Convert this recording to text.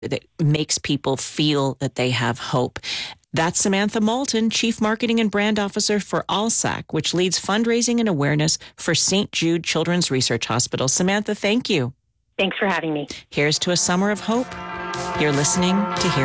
that makes people feel that they have hope. That's Samantha Moulton, Chief Marketing and Brand Officer for ALSAC, which leads fundraising and awareness for St. Jude Children's Research Hospital. Samantha, thank you. Thanks for having me. Here's to a summer of hope. You're listening to Hear